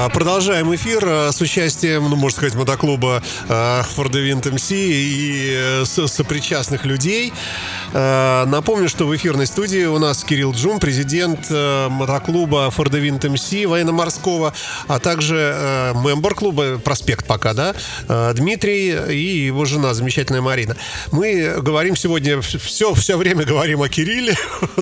Продолжаем эфир с участием, ну, можно сказать, мотоклуба For the Wind MC и сопричастных людей. Напомню, что в эфирной студии у нас Кирилл Джун, президент мотоклуба For the Wind MC военно-морского, а также мембер клуба «Проспект» пока, да, Дмитрий и его жена, замечательная Марина. Мы говорим сегодня, все время говорим о Кирилле.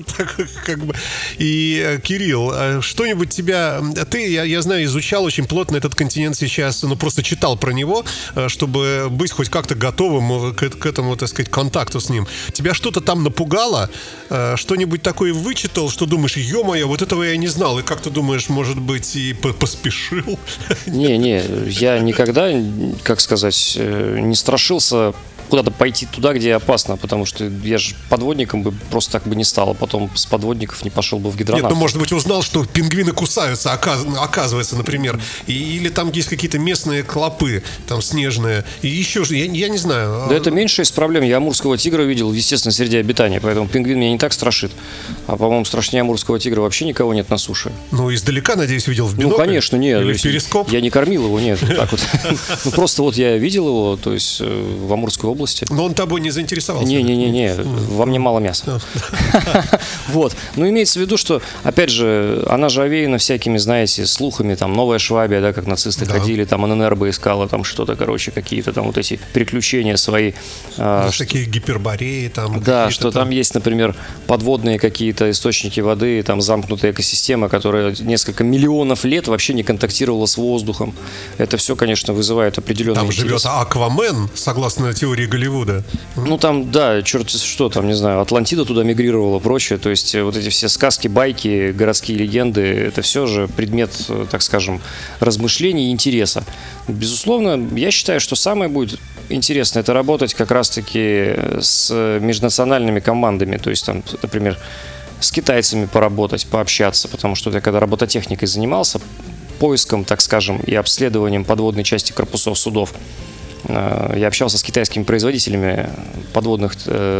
И, Кирилл, что-нибудь тебя... Ты, я знаю, изучал очень плотно этот континент сейчас, ну, просто читал про него, чтобы быть хоть как-то готовым к этому, так сказать, контакту с ним. Тебя что-то там напугало? Что-нибудь такое вычитал, что думаешь, ё-моё, вот этого я не знал, и как ты думаешь, может быть, и поспешил? Не, я никогда, как сказать, не страшился куда-то пойти туда, где опасно, потому что я же подводником бы просто так бы не стал, а потом с подводников не пошел бы в гидронавт. Нет, ну, может быть, узнал, что пингвины кусаются, оказывается, например, или там есть какие-то местные клопы, там снежные, и еще же, я не знаю. Да это меньше из проблем. Я амурского тигра видел в естественной среде обитания, поэтому пингвин меня не так страшит. А, по-моему, страшнее амурского тигра вообще никого нет на суше. Ну, издалека, надеюсь, видел в бинокль? Ну, конечно, нет. Или в перископ? Я не кормил его, нет, так вот. Ну, просто вот я видел его, то есть в Амурской области. Но он тобой не заинтересовался? Не, во мне мало мяса. Вот. Но имеется в виду, что, опять же, она же овеяна всякими, знаете, слухами, там, Новая Швабия, да, как нацисты ходили, там, ННР бы искала, там, что-то, короче, какие-то там вот эти приключения свои. Такие гипербореи, там. Да, что там есть, например, подводные какие-то источники воды, там, замкнутая экосистема, которая несколько миллионов лет вообще не контактировала с воздухом. Это все, конечно, вызывает определенный интерес. Там живет Аквамен, согласно теории Голливуда. Ну, там, да, черт что там, не знаю, Атлантида туда мигрировала, прочее. То есть вот эти все сказки, байки, городские легенды, это все же предмет, так скажем, размышлений и интереса. Безусловно, я считаю, что самое будет интересно, это работать как раз-таки с межнациональными командами. То есть там, например, с китайцами поработать, пообщаться, потому что я когда робототехникой занимался, поиском, так скажем, и обследованием подводной части корпусов судов, я общался с китайскими производителями подводных,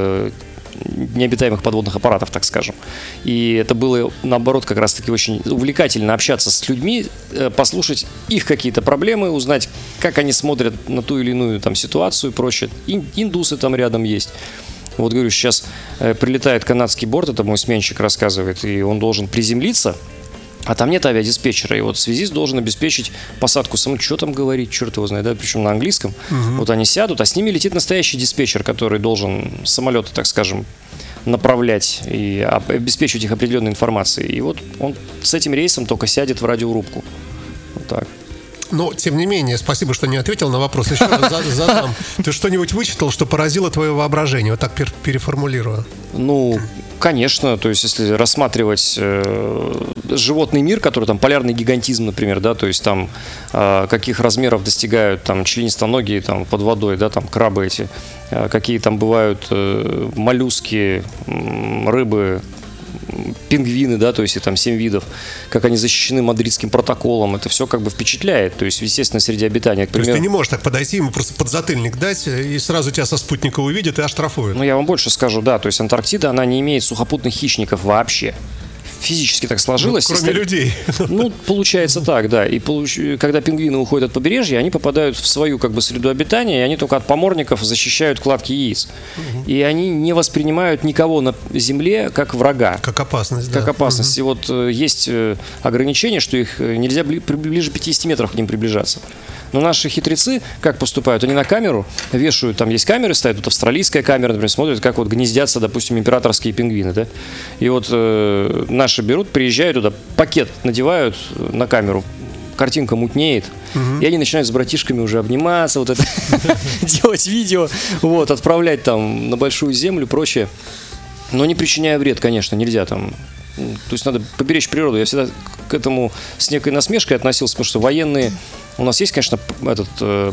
необитаемых подводных аппаратов, так скажем. И это было, наоборот, как раз-таки очень увлекательно общаться с людьми, послушать их какие-то проблемы, узнать, как они смотрят на ту или иную там ситуацию и прочее. Индусы там рядом есть. Вот говорю, сейчас прилетает канадский борт, это мой сменщик рассказывает, и он должен приземлиться, а там нет авиадиспетчера, и вот связист должен обеспечить посадку самолета. Что там говорить, черт его знает, да, причем на английском. Вот они сядут, а с ними летит настоящий диспетчер, который должен самолеты, так скажем, направлять и обеспечивать их определенной информацией. И вот он с этим рейсом только сядет в радиорубку. Вот так. Но, тем не менее, спасибо, что не ответил на вопрос. Еще раз задам. Ты что-нибудь вычитал, что поразило твое воображение? Вот так переформулирую. Ну, конечно, то есть если рассматривать животный мир, который там полярный гигантизм, например, да, то есть там каких размеров достигают там членистоногие там под водой, да, там крабы эти, какие там бывают моллюски, рыбы, пингвины, да, то есть и там 7 видов, как они защищены Мадридским протоколом, это все как бы впечатляет, то есть в естественной среде обитания. То есть ты не можешь так подойти, ему просто подзатыльник дать, и сразу тебя со спутника увидят и оштрафуют. Ну, я вам больше скажу, да, то есть Антарктида, она не имеет сухопутных хищников вообще. Физически так сложилось. Ну, кроме людей. Ну, получается так, да. И когда пингвины уходят от побережья, они попадают в свою как бы среду обитания, и они только от поморников защищают кладки яиц. И они не воспринимают никого на земле как врага. Как опасность, как опасность. И вот есть ограничение, что их нельзя ближе 50 метров к ним приближаться. Но наши хитрецы как поступают? Они на камеру вешают, там есть камеры, стоят, тут австралийская камера, например, смотрят, как вот гнездятся, допустим, императорские пингвины, да? И вот наши берут, приезжают туда, пакет надевают на камеру, картинка мутнеет, и они начинают с братишками уже обниматься, вот это, делать видео, вот, отправлять там на большую землю, прочее. Но не причиняя вред, конечно, нельзя там. То есть надо поберечь природу. Я всегда к этому с некой насмешкой относился, потому что военные... У нас есть, конечно, этот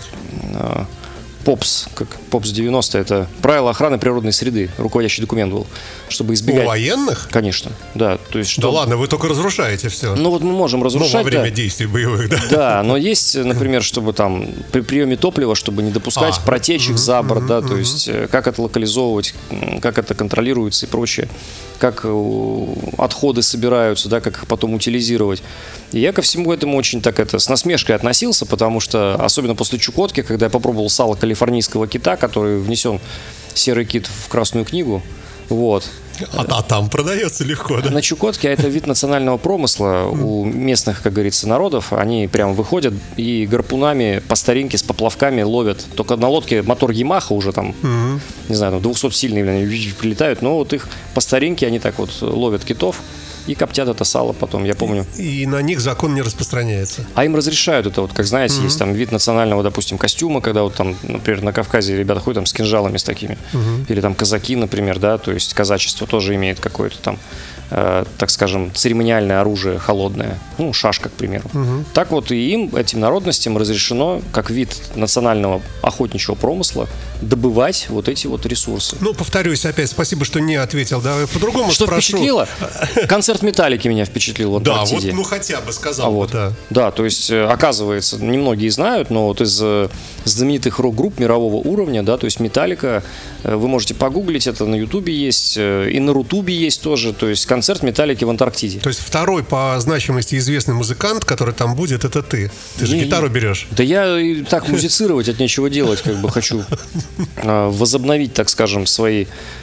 ПОПС, как ПОПС 90, это правила охраны природной среды, руководящий документ был, чтобы избегать... У военных? Конечно, да. То есть, что... Да ладно, вы только разрушаете все. Ну вот мы можем разрушать, во время действий боевых, да? Да, но есть, например, чтобы там при приеме топлива, чтобы не допускать протечек за борт, да, то есть как это локализовывать, как это контролируется и прочее. как отходы собираются, да, как их потом утилизировать. И я ко всему этому очень так с насмешкой относился, потому что, особенно после Чукотки, когда я попробовал сало калифорнийского кита, который внесен серый кит в Красную книгу, вот. А там продается легко, да? На Чукотке это вид национального промысла у местных, как говорится, народов. Они прям выходят и гарпунами по старинке с поплавками ловят. Только на лодке мотор Ямаха уже там, не знаю, там 200-сильные прилетают, но вот их по старинке они так вот ловят китов и коптят это сало потом, я помню. И на них закон не распространяется. А им разрешают это, вот, как знаете, есть там вид национального, допустим, костюма, когда вот там, например, на Кавказе ребята ходят там с кинжалами с такими. Или там казаки, например, да, то есть казачество тоже имеет какое-то там, так скажем, церемониальное оружие холодное, ну, шашка, к примеру. Так вот и им, этим народностям, разрешено, как вид национального охотничьего промысла, добывать вот эти вот ресурсы. Ну, повторюсь опять, спасибо, что не ответил. Да, по-другому что спрошу. Впечатлило? Концерт Металлики меня впечатлил в Антарктиде. Да, вот, ну хотя бы сказал. Вот. Да, то есть, оказывается, немногие знают, но вот из знаменитых рок-групп мирового уровня, да, то есть Металлика, вы можете погуглить, это на Ютубе есть, и на Рутубе есть тоже, то есть концерт Металлики в Антарктиде. То есть второй по значимости известный музыкант, который там будет, это ты. Ты же гитару берешь. Да я и так музицировать от нечего делать, как бы хочу возобновить, так скажем, свои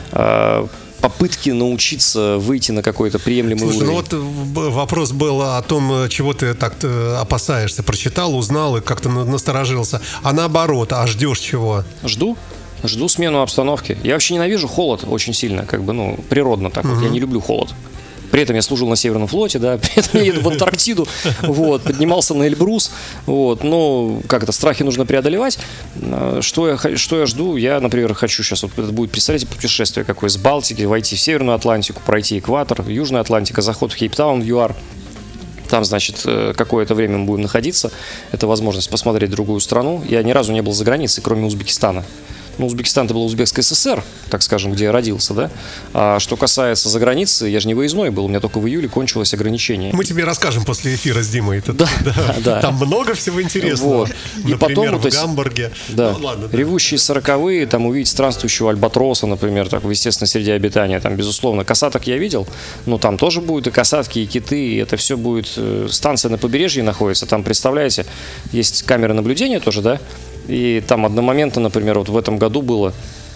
попытки научиться выйти на какой-то приемлемый уровень. Ну вот вопрос был о том, чего ты так опасаешься. Прочитал, узнал и как-то насторожился. А наоборот, а ждешь чего? Жду смену обстановки. Я вообще ненавижу холод очень сильно, как бы, ну, природно так вот. Я не люблю холод. При этом я служил на Северном флоте, да, при этом я еду в Антарктиду, вот, поднимался на Эльбрус, вот, но как-то страхи нужно преодолевать. Что я жду? Я, например, хочу сейчас, вот это будет, представляете, путешествие какое, с Балтики, войти в Северную Атлантику, пройти экватор, Южная Атлантика, заход в Кейптаун, в ЮАР. Там, значит, какое-то время мы будем находиться. Это возможность посмотреть другую страну. Я ни разу не был за границей, кроме Узбекистана. Ну, Узбекистан — это был Узбекская ССР, так скажем, где я родился, да? А что касается за границы, я же не выездной был, у меня только в июле кончилось ограничение. Мы тебе расскажем после эфира с Димой. Да. Там много всего интересного. Вот. И например, потом, в Гамбурге. Да. Ну, ладно, ревущие 40-е, там увидеть странствующего альбатроса, например, так, в естественной среде обитания, там, безусловно. Касаток я видел, но там тоже будут и касатки, и киты, и это все будет... Станция на побережье находится, там, представляете, есть камеры наблюдения тоже, да? И там одномоментно, например, вот в этом году было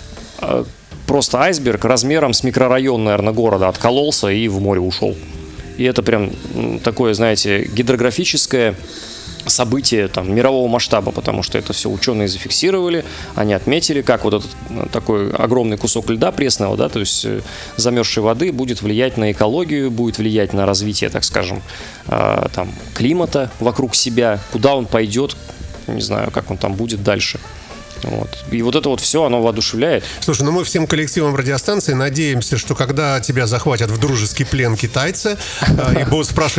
просто айсберг размером с микрорайон, наверное, города откололся и в море ушел. И это прям такое, знаете, гидрографическое событие там мирового масштаба, потому что это все ученые зафиксировали, они отметили, как вот этот такой огромный кусок льда пресного, да, то есть замерзшей воды будет влиять на экологию, будет влиять на развитие, так скажем, там, климата вокруг себя, куда он пойдет, не знаю, как он там будет дальше. Вот. И вот это вот все, оно воодушевляет. Слушай, ну мы всем коллективом радиостанции надеемся, что когда тебя захватят в дружеский плен китайцы и будут спрашивать,